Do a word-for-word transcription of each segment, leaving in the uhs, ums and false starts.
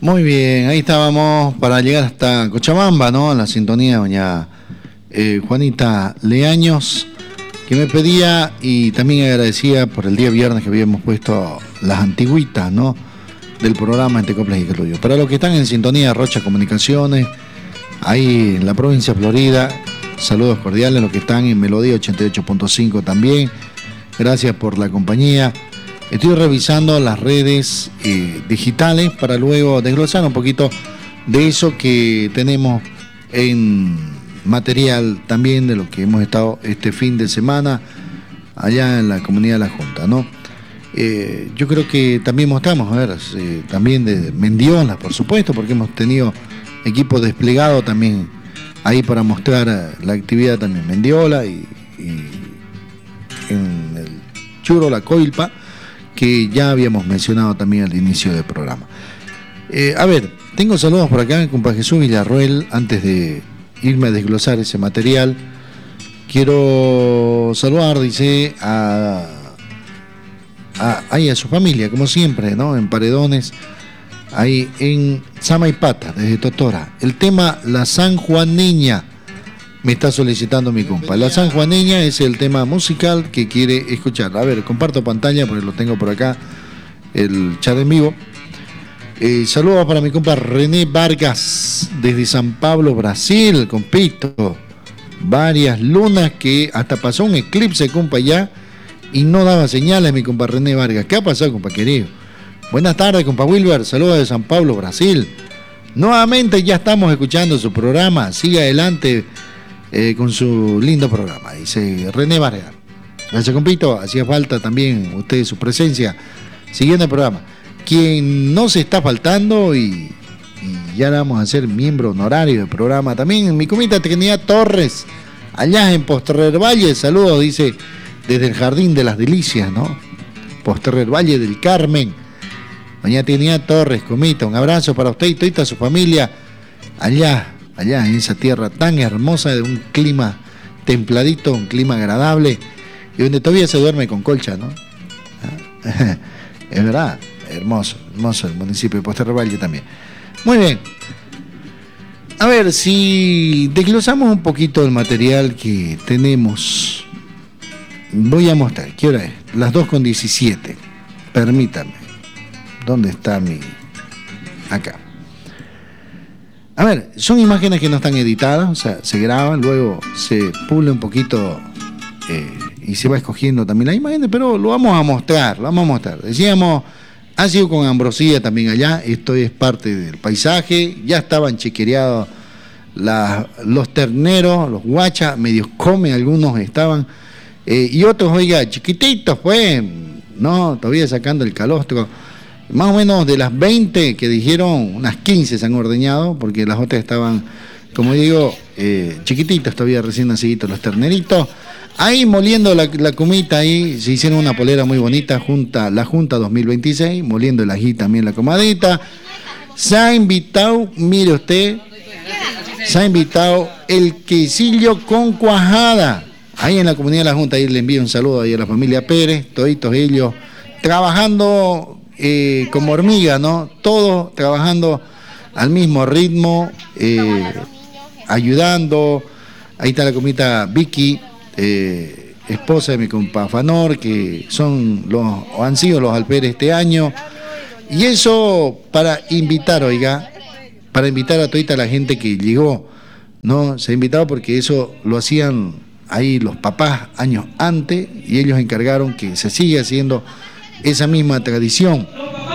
Muy bien, ahí estábamos para llegar hasta Cochabamba, ¿no? En la sintonía de doña eh, Juanita Leaños, que me pedía y también agradecía por el día viernes que habíamos puesto las antigüitas, ¿no? Del programa Entre Coplas y Carullo. Para los que están en sintonía de Rocha Comunicaciones, ahí en la provincia de Florida, saludos cordiales. Los que están en Melodía ochenta y ocho punto cinco también, gracias por la compañía. Estoy revisando las redes eh, digitales para luego desglosar un poquito de eso que tenemos en material también de lo que hemos estado este fin de semana allá en la comunidad de La Junta, ¿no? Eh, yo creo que también mostramos, a ver, eh, también de Mendiola, por supuesto, porque hemos tenido equipo desplegado también ahí para mostrar la actividad también Mendiola y, y en el Churo La Coilpa, que ya habíamos mencionado también al inicio del programa. Eh, a ver, tengo saludos por acá, compa Jesús Villarroel. Antes de irme a desglosar ese material, quiero saludar, dice, a, a, ahí a su familia, como siempre, ¿no? En Paredones, ahí en Samaipata, desde Totora. El tema La Sanjuaneña me está solicitando mi compa. La Sanjuaneña es el tema musical que quiere escuchar. A ver, comparto pantalla porque lo tengo por acá, el chat en vivo. Eh, saludos para mi compa René Vargas, desde San Pablo, Brasil, compito. Varias lunas que hasta pasó un eclipse, compa, ya, y no daba señales, mi compa René Vargas. ¿Qué ha pasado, compa querido? Buenas tardes, compa Wilber. Saludos de San Pablo, Brasil. Nuevamente ya estamos escuchando su programa. Sigue adelante Eh, con su lindo programa, dice René Vargas. Gracias, compito, hacía falta también usted su presencia siguiendo el programa. Quien no se está faltando y, y ya vamos a ser miembro honorario del programa también, mi comita Trinidad Torres, allá en Postrer Valle, saludos, dice, desde el Jardín de las Delicias, ¿no? Postrer Valle del Carmen. Doña Trinidad Torres, comita, un abrazo para usted y toda su familia allá allá en esa tierra tan hermosa, de un clima templadito, un clima agradable, y donde todavía se duerme con colcha, ¿no? Es verdad, hermoso, hermoso el municipio de Postrer Valle también. Muy bien. A ver, si desglosamos un poquito el material que tenemos, voy a mostrar, ¿qué hora es? Las dos con diecisiete, permítame. ¿Dónde está mi...? Acá. A ver, son imágenes que no están editadas, o sea, se graban, luego se pule un poquito eh, y se va escogiendo también las imágenes, pero lo vamos a mostrar, lo vamos a mostrar. Decíamos, ha sido con ambrosía también allá, esto es parte del paisaje, ya estaban chequereados la, los terneros, los guachas, medios come, algunos estaban, eh, y otros, oiga, chiquititos, pues, no, todavía sacando el calostro. Más o menos de las veinte que dijeron, unas quince se han ordeñado, porque las otras estaban, como digo, eh, chiquititas, todavía recién naciditos los terneritos. Ahí moliendo la, la comita, ahí se hicieron una polera muy bonita, junta, la Junta dos mil veintiséis, moliendo el ají también la comadita. Se ha invitado, mire usted, se ha invitado el quesillo con cuajada. Ahí en la comunidad de la Junta, ahí le envío un saludo ahí a la familia Pérez, toditos ellos trabajando... Eh, como hormiga, ¿no? Todos trabajando al mismo ritmo, eh, ayudando. Ahí está la comita Vicky, eh, esposa de mi compa Fanor, que son los, o han sido los alpérez este año. Y eso para invitar, oiga, para invitar a toda la gente que llegó, ¿no? Se ha invitado porque eso lo hacían ahí los papás años antes y ellos encargaron que se siga haciendo esa misma tradición.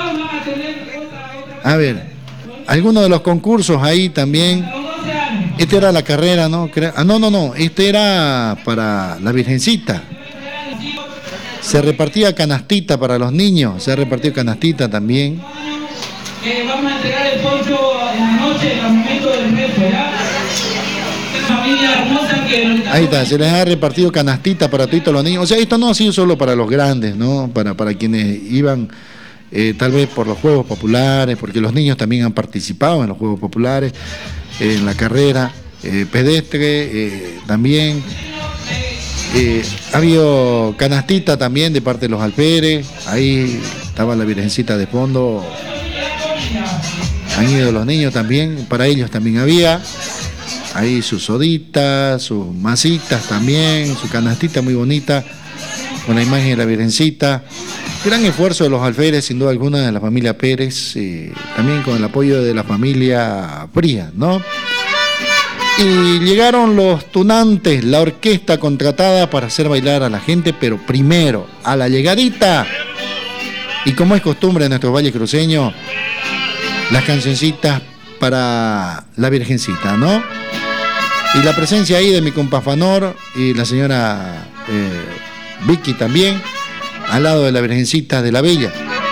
A ver, algunos de los concursos ahí también. Esta era la carrera, ¿no? Ah, no, no, no. Este era para la Virgencita. Se repartía canastita para los niños. Se ha repartido canastita también. Eh, vamos a entregar el poncho en la noche, en el momento del rezo, ¿ya? Familia hermosa que... Ahí está, se les ha repartido canastita para todos los niños. O sea, esto no ha sido solo para los grandes, ¿no? Para, para quienes iban eh, tal vez por los Juegos Populares, porque los niños también han participado en los Juegos Populares, eh, en la carrera eh, pedestre eh, también. Eh, ha habido canastita también de parte de los alpérez. Ahí estaba la Virgencita de fondo. Han ido los niños también, para ellos también había ahí sus soditas, sus masitas también, su canastita muy bonita con la imagen de la Virgencita. Gran esfuerzo de los alférez, sin duda alguna, de la familia Pérez, eh, también con el apoyo de la familia Frías, ¿no? Y llegaron los tunantes, la orquesta contratada para hacer bailar a la gente, pero primero, a la llegadita, y como es costumbre en nuestros valles cruceños, las cancioncitas para la Virgencita, ¿no? Y la presencia ahí de mi compa Fanor y la señora eh, Vicky también, al lado de la Virgencita de la Bella.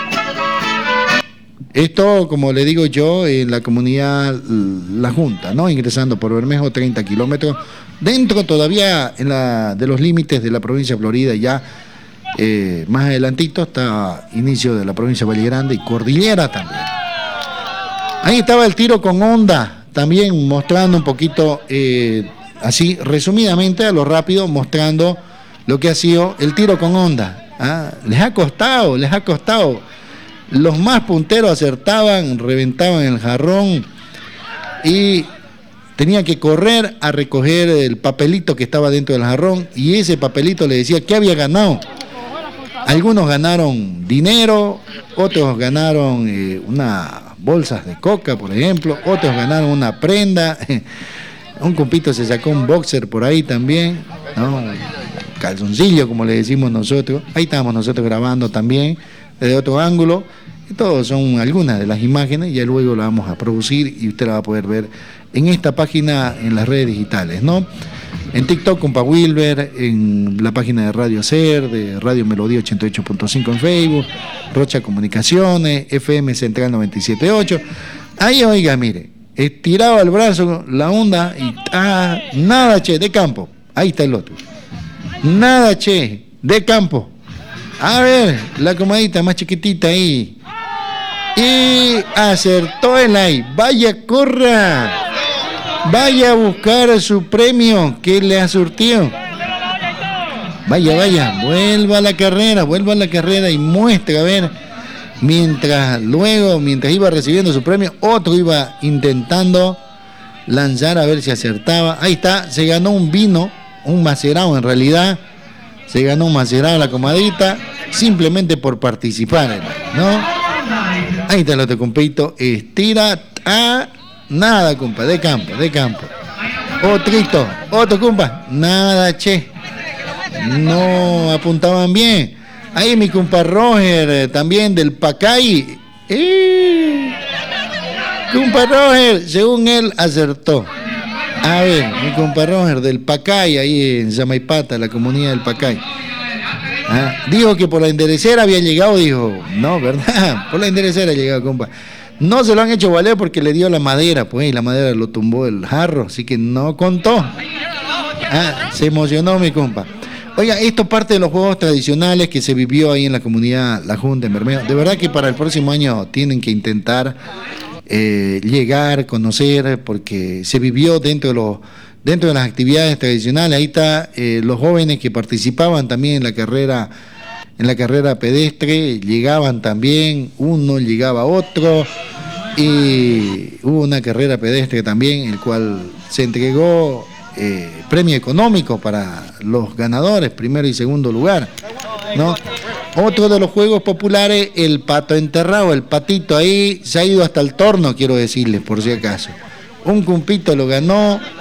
Esto, como le digo yo, en la comunidad La Junta, ¿no? Ingresando por Bermejo, treinta kilómetros, dentro todavía en la, de los límites de la provincia de Florida, ya eh, más adelantito está inicio de la provincia de Valle Grande y Cordillera también. Ahí estaba el tiro con onda, también mostrando un poquito, eh, así resumidamente, a lo rápido, mostrando lo que ha sido el tiro con onda. ¿Ah? Les ha costado, les ha costado. Los más punteros acertaban, reventaban el jarrón y tenía que correr a recoger el papelito que estaba dentro del jarrón, y ese papelito le decía qué había ganado. Algunos ganaron dinero, otros ganaron eh, unas bolsas de coca, por ejemplo, otros ganaron una prenda. Un compito se sacó un boxer por ahí también, ¿no? Calzoncillo, como le decimos nosotros. Ahí estábamos nosotros grabando también desde otro ángulo. Y todos son algunas de las imágenes, ya luego la vamos a producir y usted la va a poder ver en esta página, en las redes digitales, ¿no? En TikTok, compa Wilber, en la página de Radio Ser, de Radio Melodía ochenta y ocho punto cinco en Facebook, Rocha Comunicaciones, F M Central noventa y siete punto ocho. Ahí, oiga, mire, estiraba el brazo, la onda y ah, nada, che, de campo. Ahí está el otro. Nada, che, de campo. A ver, la comadita más chiquitita ahí. Y acertó el ahí. Vaya, corra. Vaya a buscar su premio que le ha surtido. Vaya, vaya, vuelva a la carrera, vuelva a la carrera y muestre, a ver. Mientras luego, mientras iba recibiendo su premio, otro iba intentando lanzar a ver si acertaba. Ahí está, se ganó un vino, un macerado en realidad. Se ganó un macerado la comadita, simplemente por participar, ¿no? Ahí está el otro compito, estira a nada, compa, de campo, de campo. Otrito, otro compa, nada, che. No apuntaban bien. Ahí mi compa Roger, también del Pacay. ¡Eh! Compa Roger, según él, acertó. A ver, mi compa Roger del Pacay, ahí en Zamaipata, la comunidad del Pacay. ¿Ah? Dijo que por la enderecera había llegado, dijo, no, ¿verdad? Por la enderecera ha llegado, compa. No se lo han hecho valer porque le dio la madera, pues, y la madera lo tumbó el jarro, así que no contó. Ah, se emocionó mi compa. Oiga, esto parte de los juegos tradicionales que se vivió ahí en la comunidad La Junta en Bermejo. De verdad que para el próximo año tienen que intentar eh, llegar, conocer, porque se vivió dentro de los dentro de las actividades tradicionales. Ahí está eh, los jóvenes que participaban también en la carrera en la carrera pedestre, llegaban también, uno llegaba a otro, y hubo una carrera pedestre también, el cual se entregó eh, premio económico para los ganadores, primero y segundo lugar, ¿no? Otro de los juegos populares, el pato enterrado, el patito ahí, se ha ido hasta el torno, quiero decirles, por si acaso. Un cumpito lo ganó,